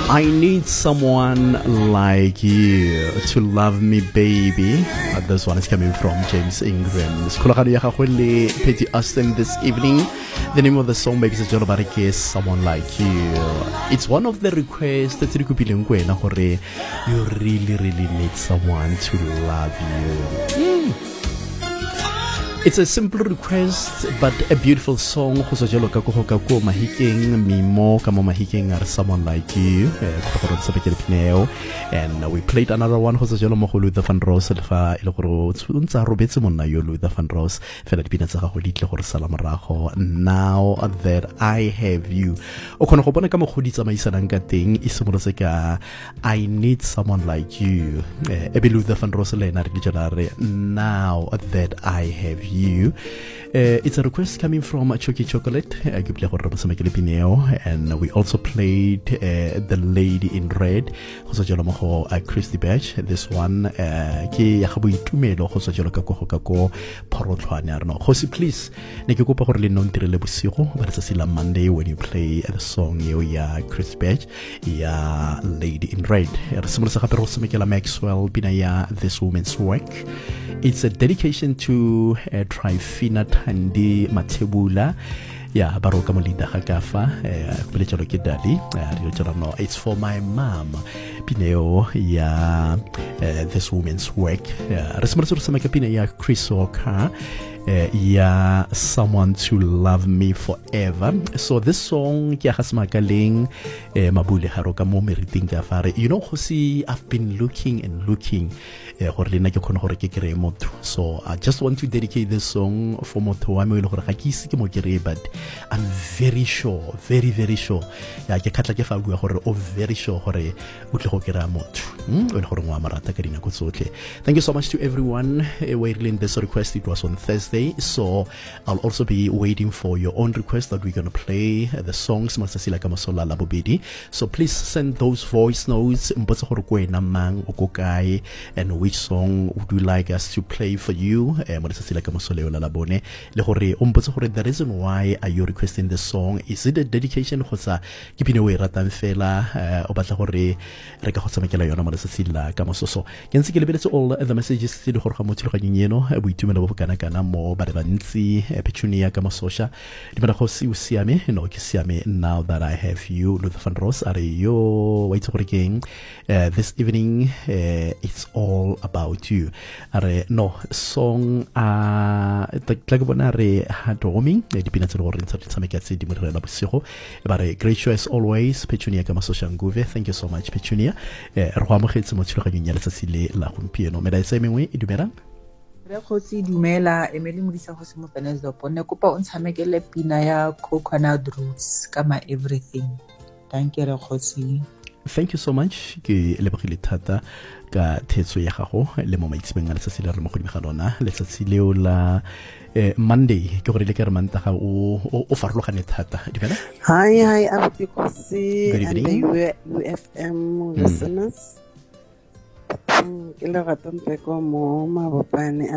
I need someone like you to love me, baby. This one is coming from James Ingram. Petty Austin this evening. The name of the song makes a job about someone like you. It's one of the requests that you really need someone to love you. It's a simple request, but a beautiful song. Someone like you. And we played another one. Luther Vandross. Now that I have you. I need someone like you. Now that I have you. It's a request coming from Choki Chocolate, and we also played The Lady in Red, Christy Batch. This one, please, Monday when you play the song, Christy Batch, Lady in Red. Maxwell, This Woman's Work. It's a dedication to Trifina Tandi Matebula. Yeah, Baroka Molida Hakafa, it's for my mom, Pineo, This Woman's Work. Chris Walker. Someone to love me forever. So this song Mabule Haroka Momeriting Gafare. Hosi, I've been looking and looking. So I just want to dedicate this song for Moto. But I'm very sure, very sure. Very sure. Thank you so much to everyone waiting this request. It was on Thursday, so I'll also be waiting for your own request that we're going to play the songs. So please send those voice notes and which song would you like us to play for you. The reason why are you requesting this song? Is it a dedication? So all the messages now that I have you, Luther Vandross, this evening, it's all about you. No song great show as always. Petunia Kamasosha Nguve. Thank you so much, Petunia. Khosi dumela emeli modisa go se mo fenezo pone kopa o ntshamekele pina ya Coconut Roots kama everything. Thank you Khosi. Thank you so much. Ke lebogile thata ka thetso ya gago le mo maitsebeng a letsatsi le re mo godimo ga lona letsatsi leo la Monday ke gore le ke re mantaga o farologane thata. Hi Abuti Khosi and the UFM listeners. Ke le ratang peko mo mabopane